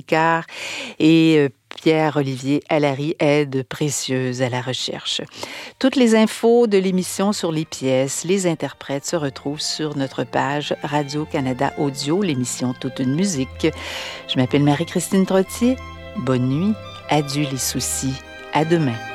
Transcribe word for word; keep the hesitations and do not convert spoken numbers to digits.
Picard et euh, Pierre-Olivier Allary, aide précieuse à la recherche. Toutes les infos de l'émission sur les pièces, les interprètes se retrouvent sur notre page Radio-Canada Audio, l'émission Toute une musique. Je m'appelle Marie-Christine Trottier. Bonne nuit. Adieu les soucis. À demain.